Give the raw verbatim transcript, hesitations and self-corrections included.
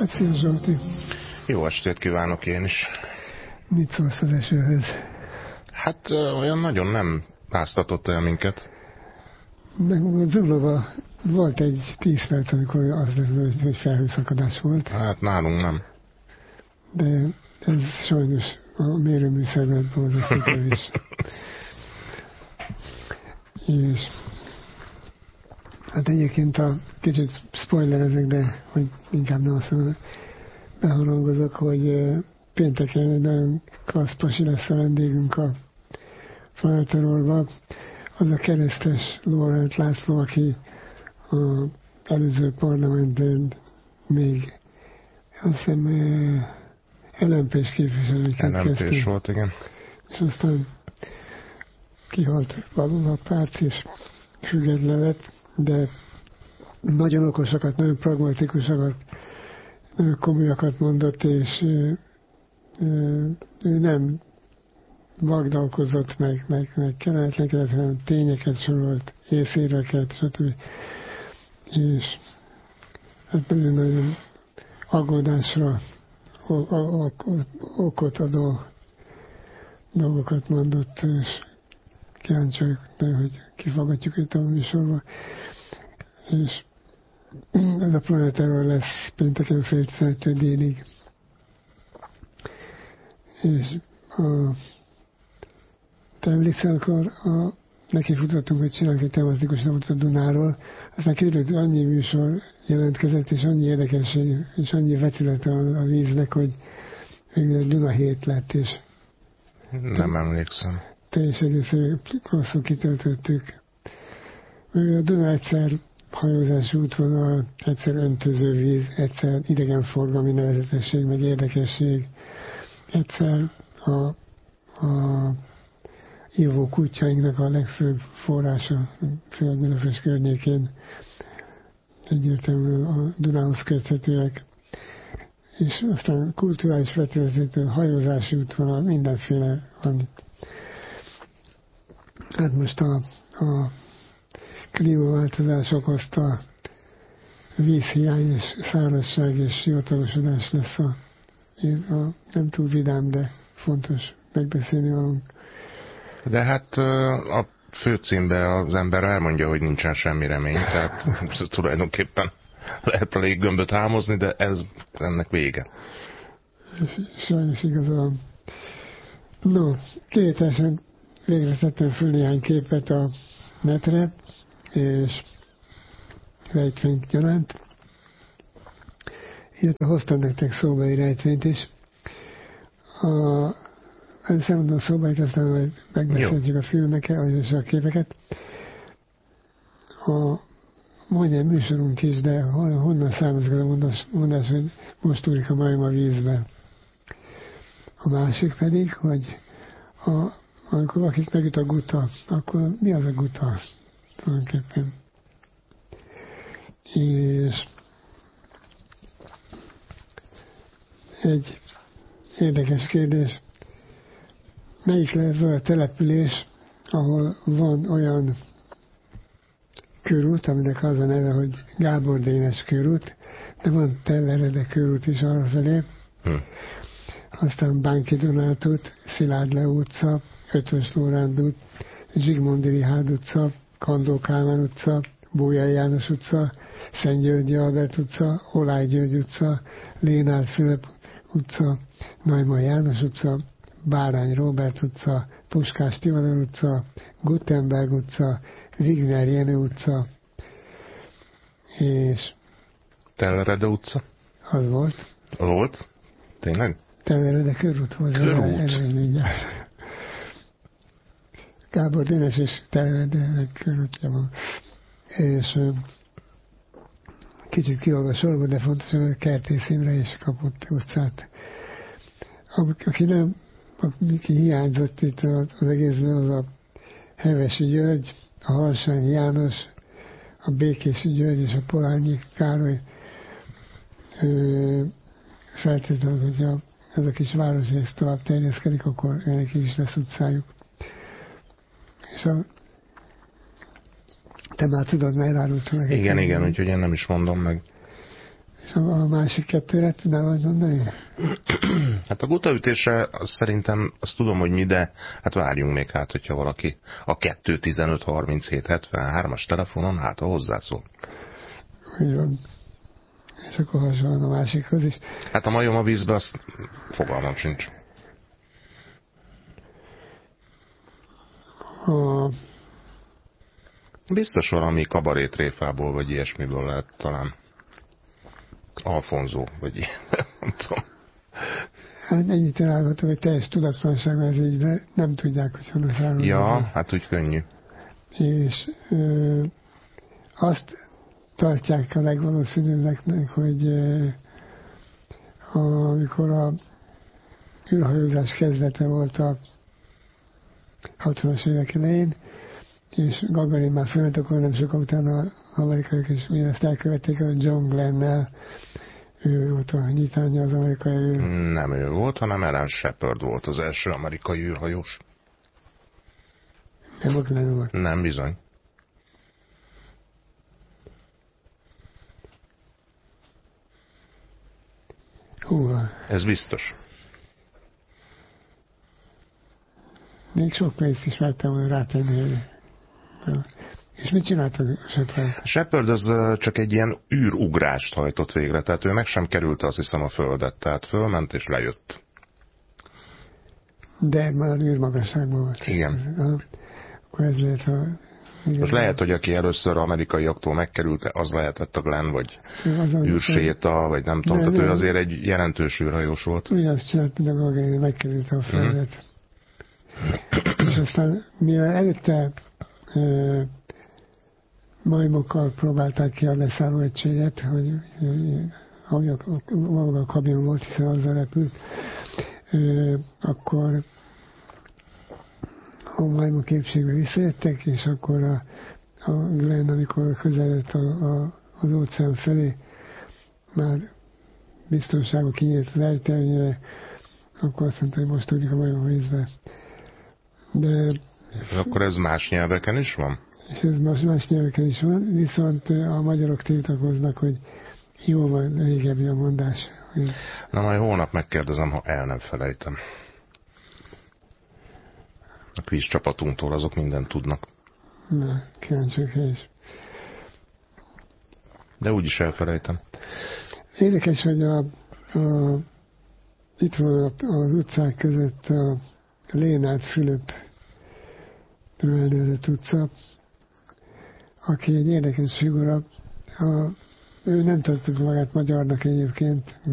Hát szia Zsolti. Jó estét kívánok én is. Mit szólsz az esőhöz? Hát olyan nagyon nem háztatott el minket. Meg a Zuglóban volt egy tíz perc, amikor az lesz, hogy felhőszakadás volt. Hát nálunk nem. De ez sajnos a mérőműszerben borzasztó is. És hát egyébként a kicsit spoilerezek, de hogy inkább nem azt mondom, beharangozok, hogy pénteken egy nagyon klassz pasi lesz a vendégünk a Falaterolba. Az a keresztes Lórent László, aki az előző parlamentben még azt hiszem el em pés képviselőként el em pés volt, igen. És aztán kihalt valóban a párt és független lett, de nagyon okosakat, nagyon pragmatikusakat, nagyon komolyakat mondott, és ő, ő, ő nem vagdalkozott meg, meg, meg kelletlenkedett, hanem tényeket sorolt, észérveket, stb. És hát nagyon aggódásra okot adó dolgokat mondott, és kíváncsi vagyok, hogy kifogadjuk őt a műsorba. És ez a Planetáról lesz pénteken fél tizenöttől délig. És a, te emlékszel, akkor a, neki futottunk, hogy csinálunk egy tematikus napot a Dunáról, aztán kiderült, hogy annyi műsor jelentkezett, és annyi érdekesség, és annyi vetület a, a víznek, hogy végül a Duna hét lett, és nem emlékszem. Teljes egészen rosszul kitöltöttük. A Duna egyszer hajózási útvonal, egyszer öntöző víz, egyszer idegenforgalmi nevezetesség, meg érdekesség, egyszer a, a ívó kutyáinknak a legfőbb forrása Földműlöfös környékén, egyértelműen a Dunához köthetőek, és aztán kulturális vetületétől hajózási útvonal, mindenféle van. Hát most a, a klímaváltozás okozta vízhiány és szárazság és sivatagosodás lesz a, a nem túl vidám, de fontos megbeszélni valunk. De hát a főcímben az ember elmondja, hogy nincsen semmi remény, tehát tulajdonképpen lehet a léggömböt hámozni, de ez ennek vége. Sajnos igazán. No, kivételesen végre tettem föl néhány képet a netre, és rejtvényt gyanánt. Illetve hoztam nektek szóbeli rejtvényt is. A, először mondom a szóbait, aztán majd megbeszéltjük a filmeket, és a képeket. A majdnem műsorunk is, de honnan származik a mondás, mondás, hogy most úrik a majom a vízbe. A másik pedig, hogy a, amikor valakit megüt a guta, akkor mi az a guta tulajdonképpen? És egy érdekes kérdés, melyik lehet az a település, ahol van olyan körút, aminek az a neve, hogy Gábor Dénes körút, de van Tellerede körút is arrafelé. Hm. Aztán Bánki Donát út, Szilárd Leó utca, Ötvös Lóránd út, Zsigmond Rihárd utca, Kandó Kálmán utca, Bolyai János utca, Szent Györgyi Albert utca, Olály György utca, Lénárd Fülöp utca, Neumann János utca, Bárány Róbert utca, Puskás Tivadar utca, Gutenberg utca, Wigner Jenő utca, és Tellerede utca? Az volt. Volt? Tényleg? Tellerede körút volt. Körút? Gábor Dénes és Tellerede körútja van. És kicsit kiolva a sorba, de fontos, hogy a Kertész Imre is kapott utcát. Aki nem, aki hiányzott itt az egészben, az a Hevesi György, a Harsányi János, a Békési György és a Polányi Károly. Feltétlenül, hogyha ez a kis városrész tovább terjeszkedik, akkor ennek is lesz utcájuk. És a te már tudod, mert elárultam meg. Igen, igen, úgyhogy én nem is mondom meg. És a másik kettőre tudnál azt mondani? Hát a gutaütésre azt szerintem azt tudom, hogy mi, de hát várjunk még hát, hogyha valaki a kettő tizenöt harminchét hetvenhármas telefonon, hát ha hozzászól. Úgy van. És akkor hasonlóan a másikhoz is. Hát a majom a vízbe, azt fogalmam sincs. A... Biztos valami kabarétréfából, vagy ilyesmiből lehet talán. Alfonzó, vagy ilyen, nem tudom. Hát ennyit elárultam, hogy teljes tudatlanság az ügyben, nem tudják, hogy honnan származik. Ja, hát úgy könnyű. És ö, azt tartják a legvalószínűbbeknek, hogy ö, amikor a űrhajózás kezdete volt a hatvanas évek elején, és Gagarin már fölment, akkor nem sokkal utána az amerikaiak is ugyanezt elkövették, a John Glenn-nel, ő volt a nyitánya az amerikai űr. Nem ő volt, hanem Alan Shepard volt az első amerikai űrhajós. Nem a Glenn volt. Nem, bizony. Húha. Ez biztos. Még sok pénzt is vettem volna rátenni. És mit csináltak Shepard? Shepard az csak egy ilyen űrugrást hajtott végre, tehát ő meg sem került, azt hiszem, a Földet, tehát fölment és lejött. De már űrmagasságban volt. Igen. Ah, akkor ez lehet a... Most lehet, hogy aki először amerikaiaktól megkerült, az lehetett a Glenn, vagy űrséta, vagy nem tudom, tehát ő azért egy jelentős űrhajós volt. Ugyanazt csinált, mint a Gagarin, megkerült a Földet. Mm. És aztán, mivel előtte e, majmokkal próbálták ki a leszálló egységet, hogy ahogy a, a, a kamion volt, hiszen azzal repült, e, akkor a majmok képségbe visszajöttek, és akkor a, a Glenn, amikor közeledett a, a, az óceán felé, már biztonságban kinyílt az ertőnyire, akkor azt mondta, hogy most tudjuk a majom vízbe. De... Akkor ez más nyelveken is van? És ez más, más nyelveken is van, viszont a magyarok tiltakoznak, hogy jó van, régebbi a mondás. Hogy... Na majd holnap megkérdezem, ha el nem felejtem. A kvíz csapatunktól azok mindent tudnak. Na, kíváncsiak is. De úgyis elfelejtem. Érdekes, hogy a, a, itt van az utcák között a Lénárd Fülöp elnevezett utca, aki egy érdekes figura. A, ő nem tartott magát magyarnak egyébként,